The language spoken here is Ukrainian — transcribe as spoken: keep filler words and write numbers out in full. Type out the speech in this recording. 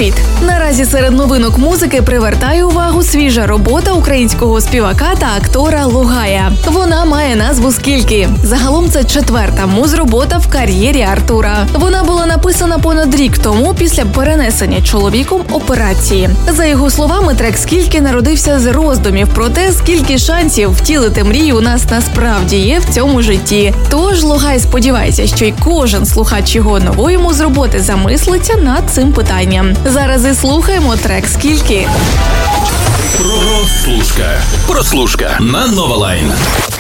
Привіт! Наразі серед новинок музики привертає увагу свіжа робота українського співака та актора Логая. Вона має назву «Скільки». Загалом це четверта музробота в кар'єрі Артура. Вона була написана понад рік тому після перенесення чоловіком операції. За його словами, трек «Скільки» народився з роздумів про те, скільки шансів втілити мрію у нас насправді є в цьому житті. Тож Логай сподівається, що й кожен слухач його нової музроботи замислиться над цим питанням. Зараз і слухаємо трек «Скільки». Прослушка. Прослушка на Нова Лайн.